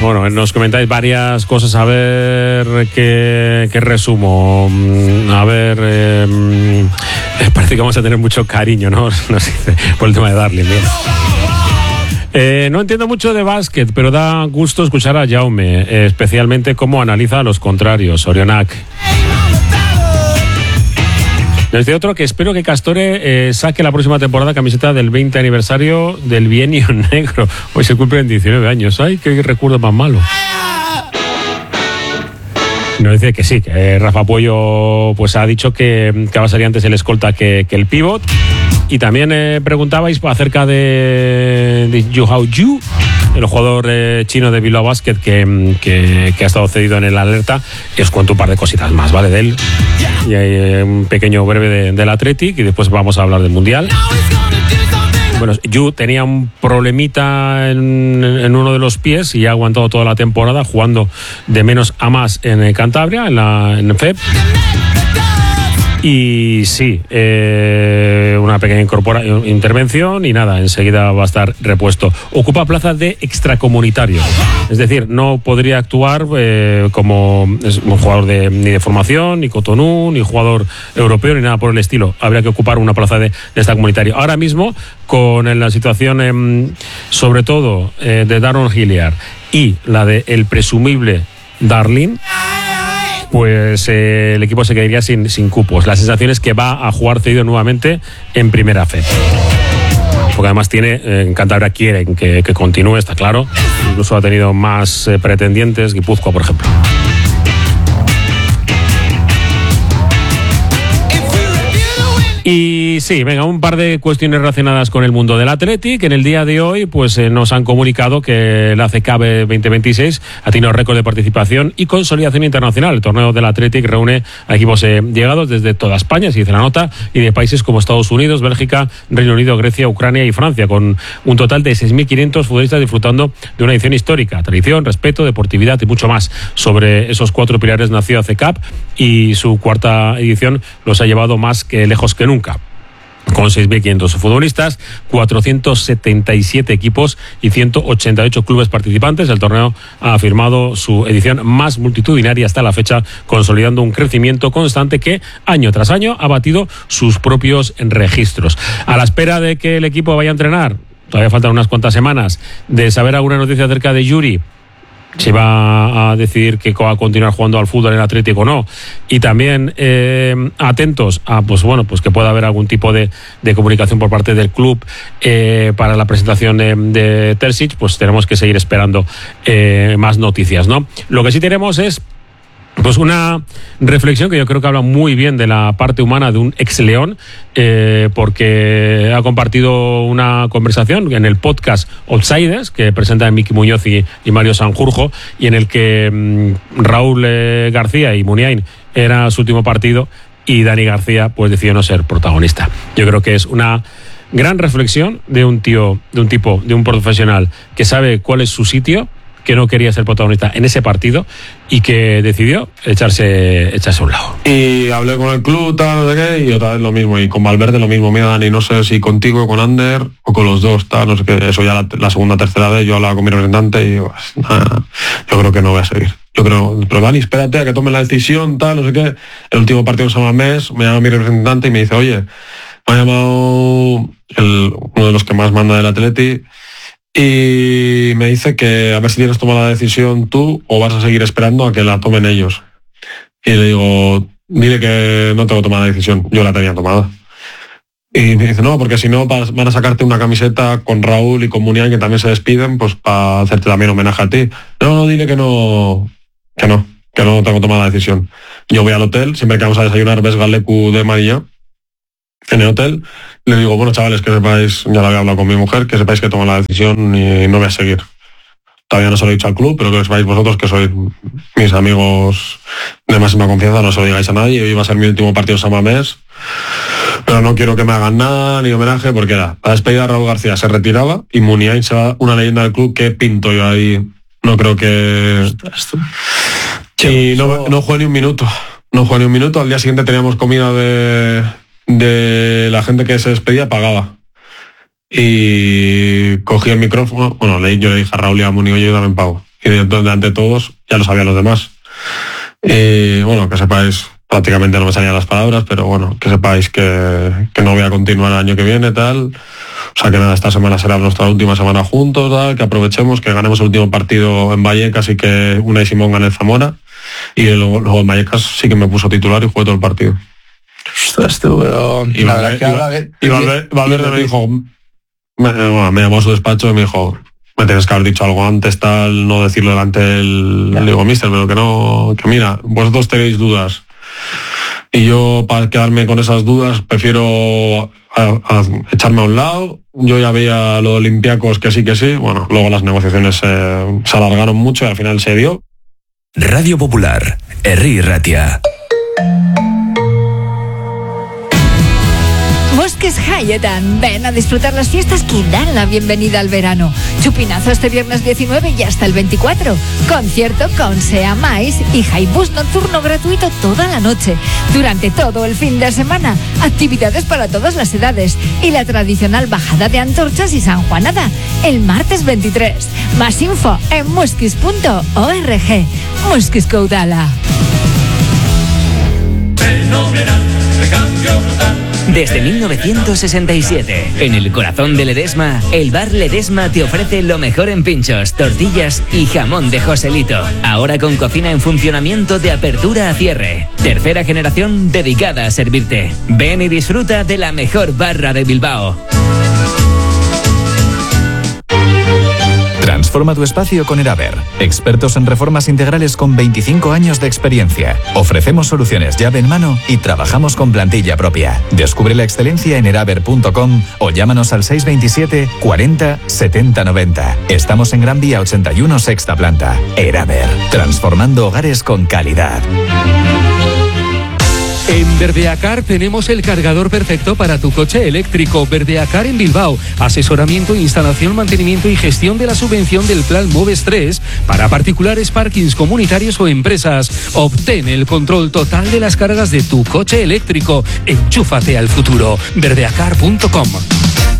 Bueno, nos comentáis varias cosas, a ver qué resumo. A ver, parece que vamos a tener mucho cariño, ¿no? Nos dice, por el tema de Darling. No entiendo mucho de básquet, pero da gusto escuchar a Jaume, especialmente cómo analiza a los contrarios. Orionac. Nos dice otro que espero que Castore saque la próxima temporada camiseta del 20 aniversario del Bienio Negro. Hoy se cumplen 19 años. Ay, qué recuerdo más malo. Nos dice que sí, que Rafa Puello pues ha dicho que va a salir antes el escolta que el pívot. Y también preguntabais acerca de Yu Hao Yu, el jugador chino de Bilbao Basket que ha estado cedido en el Alerta. Y os cuento un par de cositas más, ¿vale? De él. Y hay un pequeño breve del Athletic y después vamos a hablar del Mundial. Bueno, Yu tenía un problemita en uno de los pies y ha aguantado toda la temporada jugando de menos a más en Cantabria, en FEP. Y sí, una pequeña intervención y nada, enseguida va a estar repuesto. Ocupa plaza de extracomunitario, es decir, no podría actuar como un jugador ni de formación, ni Cotonú, ni jugador europeo, ni nada por el estilo. Habría que ocupar una plaza de extracomunitario. Ahora mismo, con la situación sobre todo de Daron Hilliard y la de el presumible Darling, pues el equipo se quedaría sin cupos. La sensación es que va a jugar cedido nuevamente en primera FEP. Porque además en Cantabria quieren que continúe, está claro. Incluso ha tenido más pretendientes, Guipúzcoa, por ejemplo. Y sí, venga, un par de cuestiones relacionadas con el mundo del Athletic. En el día de hoy, pues nos han comunicado que la ACCAB 2026 ha tenido récord de participación y consolidación internacional. El torneo del Athletic reúne a equipos llegados desde toda España, se dice la nota, y de países como Estados Unidos, Bélgica, Reino Unido, Grecia, Ucrania y Francia, con un total de 6.500 futbolistas disfrutando de una edición histórica. Tradición, respeto, deportividad y mucho más. Sobre esos 4 pilares nació ACCAB y su cuarta edición los ha llevado más lejos que nunca. Con 6.500 futbolistas, 477 equipos y 188 clubes participantes. El torneo ha firmado su edición más multitudinaria hasta la fecha, consolidando un crecimiento constante que año tras año ha batido sus propios registros. A la espera de que el equipo vaya a entrenar, todavía faltan unas cuantas semanas, de saber alguna noticia acerca de Yuri, si va a decidir que va a continuar jugando al fútbol en el Atlético o no, y también atentos a pues que pueda haber algún tipo de comunicación por parte del club para la presentación de Terzic, pues tenemos que seguir esperando más noticias, ¿no? Lo que sí tenemos es pues una reflexión que yo creo que habla muy bien de la parte humana de un ex León, porque ha compartido una conversación en el podcast Outsiders que presentan Miki Muñoz y Mario Sanjurjo, y en el que Raúl García y Muniain era su último partido y Dani García pues decidió no ser protagonista. Yo creo que es una gran reflexión de un profesional que sabe cuál es su sitio, que no quería ser protagonista en ese partido y que decidió echarse a un lado. Y hablé con el club, tal, no sé qué, y otra vez lo mismo, y con Valverde lo mismo. Mira, Dani, no sé si contigo, con Ander o con los dos, tal, no sé qué. Eso ya la segunda, tercera vez yo hablaba con mi representante y yo creo que no voy a seguir. Pero Dani, espérate a que tome la decisión, tal, no sé qué. El último partido en San Mamés, me llama mi representante y me dice, oye, me ha llamado uno de los que más manda del Atleti, y me dice que a ver si tienes tomado la decisión tú o vas a seguir esperando a que la tomen ellos. Y le digo, dile que no tengo tomada la decisión, yo la tenía tomada. Y me dice, no, porque si no van a sacarte una camiseta con Raúl y con Muniain, que también se despiden, pues para hacerte también homenaje a ti. No, dile que no tengo tomada la decisión. Yo voy al hotel, siempre que vamos a desayunar ves Galecu de María en el hotel, le digo, bueno, chavales, que sepáis, ya lo había hablado con mi mujer, que sepáis que tomo la decisión y no voy a seguir. Todavía no se lo he dicho al club, pero que sepáis vosotros, que sois mis amigos de máxima confianza, no se lo digáis a nadie. Hoy va a ser mi último partido en San Mamés, pero no quiero que me hagan nada ni homenaje, porque la despedida de Raúl García se retiraba y Muniain se va, una leyenda del club. Que pinto yo ahí, no creo que... Y no jugué ni un minuto. Al día siguiente teníamos comida de la gente que se despedía, pagaba. Y cogí el micrófono, yo le dije a Raúl y a Muni, oye, yo también pago. y delante de todos ya lo sabían los demás. Bueno, que sepáis, prácticamente no me salían las palabras, pero bueno, que sepáis que no voy a continuar el año que viene, tal. O sea que nada, esta semana será nuestra última semana juntos, tal, que aprovechemos, que ganemos el último partido en Vallecas y que Unai Simón gane el Zamora. Y luego en Vallecas sí que me puso titular y jugué todo el partido. Ostras, tú, pero... Y Valverde me dijo, me llamó a su despacho y me dijo, me tienes que haber dicho algo antes, tal, no decirlo delante del... Le digo, mister, pero que no, que mira, vosotros tenéis dudas. Y yo, para quedarme con esas dudas, prefiero a echarme a un lado. Yo ya veía lo de Olympiacos que sí. Bueno, luego las negociaciones se alargaron mucho y al final se dio. Radio Popular, Herri Ratia. Bosques Hayetan, ven a disfrutar las fiestas que dan la bienvenida al verano. Chupinazo este viernes 19 y hasta el 24. Concierto con Sea Mais y Jaibús nocturno gratuito toda la noche. Durante todo el fin de semana, actividades para todas las edades y la tradicional bajada de antorchas y sanjuanada el martes 23. Más info en muskis.org. Muskis Caudala. Desde 1967, en el corazón de Ledesma, el bar Ledesma te ofrece lo mejor en pinchos, tortillas y jamón de Joselito. Ahora con cocina en funcionamiento de apertura a cierre. Tercera generación dedicada a servirte. Ven y disfruta de la mejor barra de Bilbao. Transforma tu espacio con Eraber. Expertos en reformas integrales con 25 años de experiencia. Ofrecemos soluciones llave en mano y trabajamos con plantilla propia. Descubre la excelencia en eraber.com o llámanos al 627 40 70 90. Estamos en Gran Vía 81, sexta planta. Eraber. Transformando hogares con calidad. En Verdeacar tenemos el cargador perfecto para tu coche eléctrico. Verdeacar en Bilbao. Asesoramiento, instalación, mantenimiento y gestión de la subvención del Plan Moves 3 para particulares, parkings comunitarios o empresas. Obtén el control total de las cargas de tu coche eléctrico. Enchúfate al futuro. Verdeacar.com.